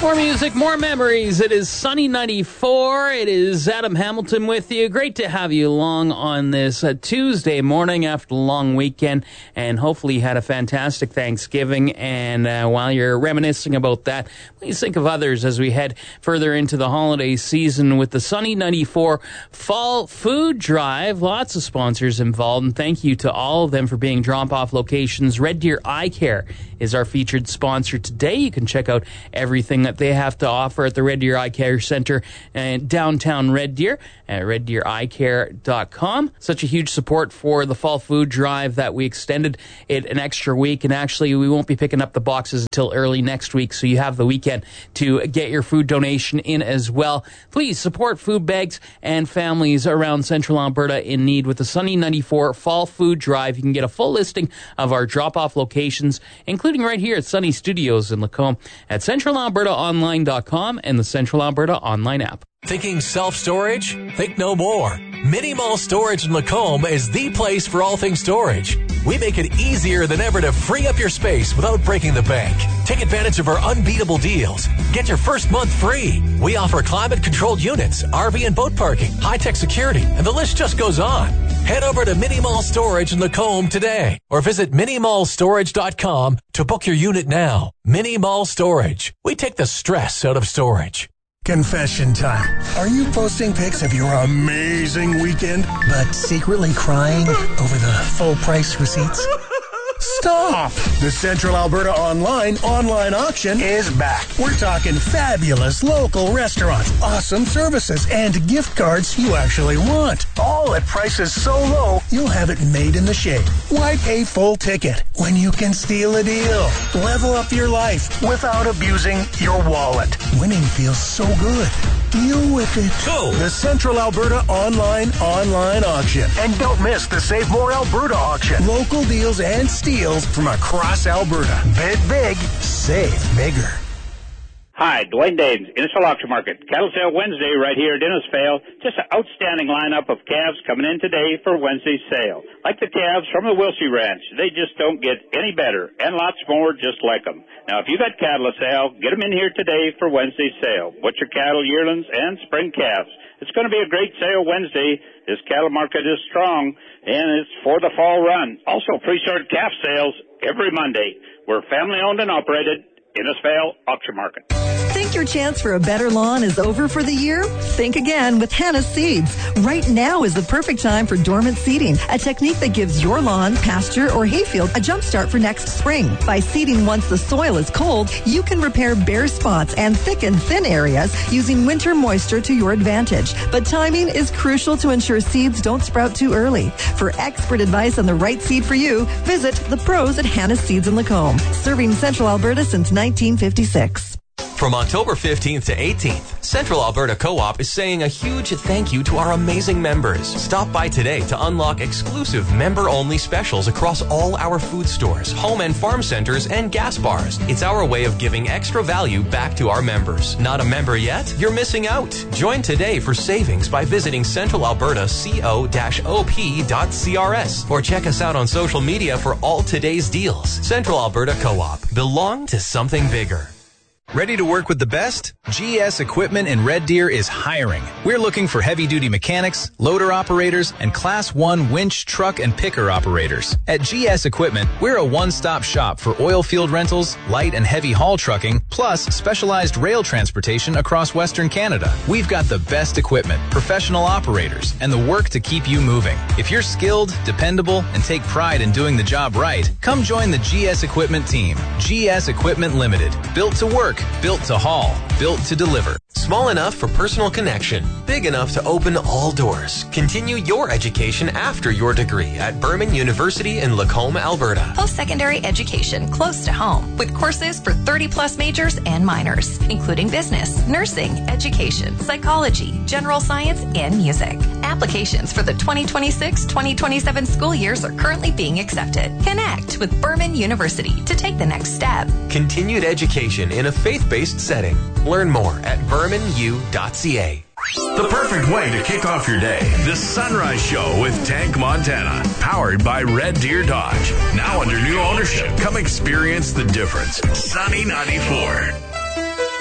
More music, more memories. It is Sunny 94. It is Adam Hamilton with you. Great to have you along on this Tuesday morning after a long weekend. And hopefully you had a fantastic Thanksgiving. And while you're reminiscing about that, please think of others as we head further into the holiday season with the Sunny 94 Fall Food Drive. Lots of sponsors involved. And thank you to all of them for being drop-off locations. Red Deer Eye Care is our featured sponsor today. You can check out everything that they have to offer at the Red Deer Eye Care Center in downtown Red Deer at reddeereyecare.com. Such a huge support for the Fall Food Drive that we extended it an extra week, and actually we won't be picking up the boxes until early next week, so you have the weekend to get your food donation in as well. Please support food bags and families around Central Alberta in need with the Sunny 94 Fall Food Drive. You can get a full listing of our drop-off locations, including right here at Sunny Studios in Lacombe at centralalbertaonline.com and the Central Alberta Online app. Thinking self-storage? Think no more. Mini Mall Storage in Lacombe is the place for all things storage. We make it easier than ever to free up your space without breaking the bank. Take advantage of our unbeatable deals. Get your first month free. We offer climate-controlled units, RV and boat parking, high-tech security, and the list just goes on. Head over to Mini Mall Storage in Lacombe today or visit minimallstorage.com to book your unit now. Mini Mall Storage. We take the stress out of storage. Confession time. Are you posting pics of your amazing weekend, but secretly crying over the full price receipts? Stop! The Central Alberta online auction is back. We're talking fabulous local restaurants, awesome services, and gift cards you actually want. All at prices so low, you'll have it made in the shade. Why pay full ticket when you can steal a deal? Level up your life without abusing your wallet. Winning feels so good. Deal with it. Go! The Central Alberta online auction. And don't miss the Save More Alberta auction. Local deals and steals from across Alberta. Bid big, save bigger. Hi, Dwayne Dames, Innisfil Auction Market. Cattle Sale Wednesday right here at Innisfil. Just an outstanding lineup of calves coming in today for Wednesday's sale. Like the calves from the Wilsey Ranch, they just don't get any better, and lots more just like them. Now, if you got cattle to sell, get them in here today for Wednesday's sale. Butcher cattle, yearlings, and spring calves. It's going to be a great sale Wednesday. This cattle market is strong, and it's for the fall run. Also, pre-sorted calf sales every Monday. We're family-owned and operated. Innisfil Auction Market. Think your chance for a better lawn is over for the year? Think again with Hanna Seeds. Right now is the perfect time for dormant seeding, a technique that gives your lawn, pasture, or hayfield a jump start for next spring. By seeding once the soil is cold, you can repair bare spots and thicken thin areas using winter moisture to your advantage. But timing is crucial to ensure seeds don't sprout too early. For expert advice on the right seed for you, visit the pros at Hanna Seeds in Lacombe, serving Central Alberta since 1956. From October 15th to 18th, Central Alberta Co-op is saying a huge thank you to our amazing members. Stop by today to unlock exclusive member-only specials across all our food stores, home and farm centers, and gas bars. It's our way of giving extra value back to our members. Not a member yet? You're missing out. Join today for savings by visiting centralalberta.co-op.crs or check us out on social media for all today's deals. Central Alberta Co-op. Belong to something bigger. Ready to work with the best? GS Equipment in Red Deer is hiring. We're looking for heavy-duty mechanics, loader operators, and Class 1 winch, truck, and picker operators. At GS Equipment, we're a one-stop shop for oil field rentals, light and heavy haul trucking, plus specialized rail transportation across Western Canada. We've got the best equipment, professional operators, and the work to keep you moving. If you're skilled, dependable, and take pride in doing the job right, come join the GS Equipment team. GS Equipment Limited. Built to work. Built to haul. Built to deliver. Small enough for personal connection, big enough to open all doors. Continue your education after your degree at Berman University in Lacombe, Alberta. Post-secondary education close to home with courses for 30-plus majors and minors, including business, nursing, education, psychology, general science, and music. Applications for the 2026-2027 school years are currently being accepted. Connect with Berman University to take the next step. Continued education in a faith-based setting. Learn more at bermanu.ca. The perfect way to kick off your day. The Sunrise Show with Tank Montana. Powered by Red Deer Dodge. Now under new ownership. Come experience the difference. Sunny 94.